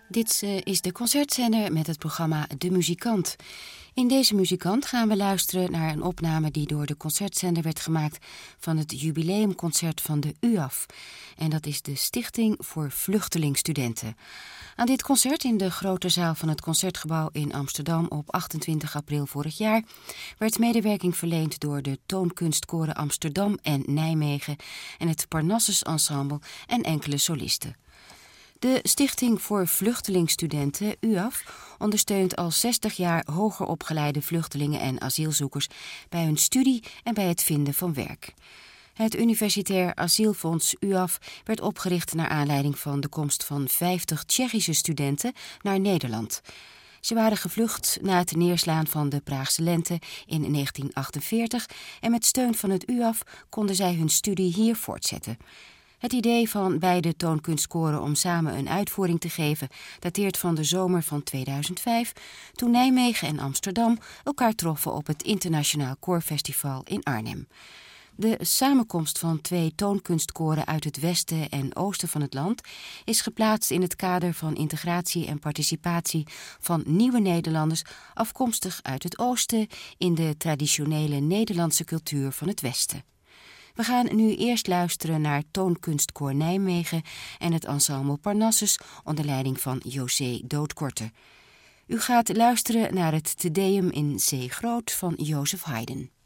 Dit is de concertzender met het programma De Muzikant. In deze Muzikant gaan we luisteren naar een opname die door de concertzender werd gemaakt van het jubileumconcert van de UAF. En dat is de Stichting voor Vluchtelingstudenten. Aan dit concert in de grote zaal van het Concertgebouw in Amsterdam op 28 april vorig jaar werd medewerking verleend door de Toonkunstkoren Amsterdam en Nijmegen en het Parnassus Ensemble en enkele solisten. De Stichting voor Vluchtelingstudenten, UAF, ondersteunt al 60 jaar hoger opgeleide vluchtelingen en asielzoekers bij hun studie en bij het vinden van werk. Het Universitair Asielfonds UAF werd opgericht naar aanleiding van de komst van 50 Tsjechische studenten naar Nederland. Ze waren gevlucht na het neerslaan van de Praagse lente in 1948 en met steun van het UAF konden zij hun studie hier voortzetten. Het idee van beide toonkunstkoren om samen een uitvoering te geven dateert van de zomer van 2005, toen Nijmegen en Amsterdam elkaar troffen op het Internationaal Koorfestival in Arnhem. De samenkomst van twee toonkunstkoren uit het westen en oosten van het land is geplaatst in het kader van integratie en participatie van nieuwe Nederlanders afkomstig uit het oosten in de traditionele Nederlandse cultuur van het westen. We gaan nu eerst luisteren naar Toonkunstkoor Nijmegen en het ensemble Parnassus onder leiding van José Doodkorte. U gaat luisteren naar het Te Deum in C groot van Joseph Haydn.